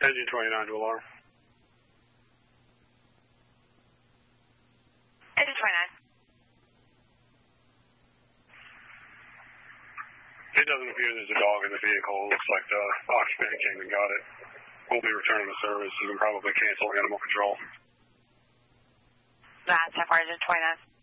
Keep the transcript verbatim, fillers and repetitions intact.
Engine twenty-nine to alarm. Engine twenty-nine. It doesn't appear there's a dog in the vehicle. It looks like the occupant came and got it. We'll be returning the service. You can probably cancel animal control. That's how far, Engine twenty-nine.